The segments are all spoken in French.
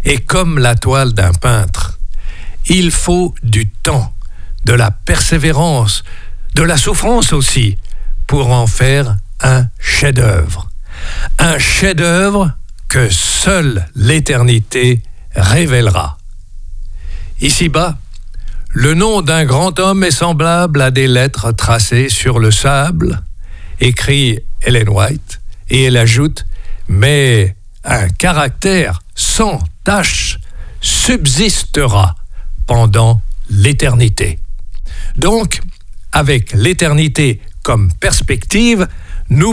est comme la toile d'un peintre. Il faut du temps, de la persévérance, de la souffrance aussi, pour en faire un chef-d'œuvre. Un chef-d'œuvre que seule l'éternité révélera. Ici-bas, le nom d'un grand homme est semblable à des lettres tracées sur le sable, écrit Ellen White, et elle ajoute « Mais un caractère sans tache subsistera pendant l'éternité. » Donc, avec l'éternité comme perspective, nous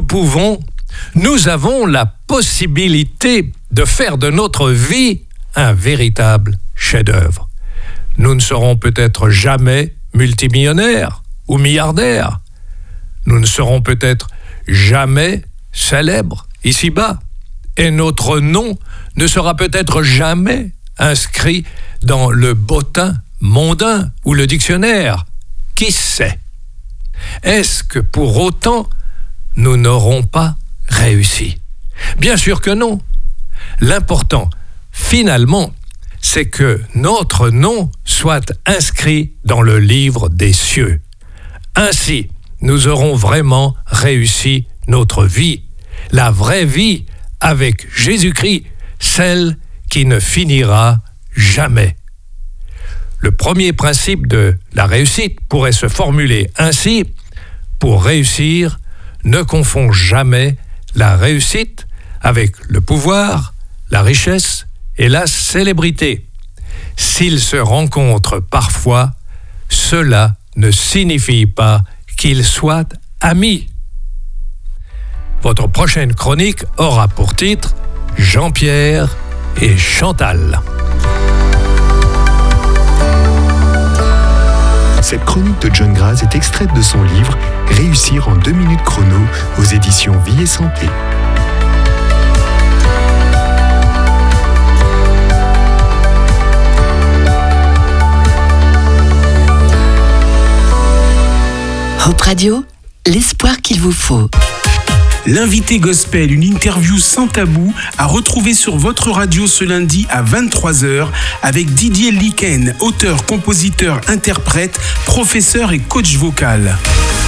avons la possibilité de faire de notre vie un véritable chef-d'œuvre. Nous ne serons peut-être jamais multimillionnaires ou milliardaires. Nous ne serons peut-être jamais célèbres ici-bas. Et notre nom ne sera peut-être jamais inscrit dans le bottin mondain ou le dictionnaire. Qui sait? Est-ce que pour autant, nous n'aurons pas réussi? Bien sûr que non. L'important, finalement, c'est que notre nom soit inscrit dans le livre des cieux. Ainsi, nous aurons vraiment réussi notre vie, la vraie vie avec Jésus-Christ, celle qui ne finira jamais. Le premier principe de la réussite pourrait se formuler ainsi: pour réussir, ne confonds jamais la réussite avec le pouvoir, la richesse et la célébrité. S'ils se rencontrent parfois, cela ne signifie pas qu'ils soient amis. Votre prochaine chronique aura pour titre Jean-Pierre et Chantal. Cette chronique de John Graz est extraite de son livre « Réussir en 2 minutes chrono » aux éditions Vie et Santé. Hope Radio, l'espoir qu'il vous faut. L'invité gospel, une interview sans tabou, à retrouver sur votre radio ce lundi à 23h avec Didier Liken, auteur, compositeur, interprète, professeur et coach vocal.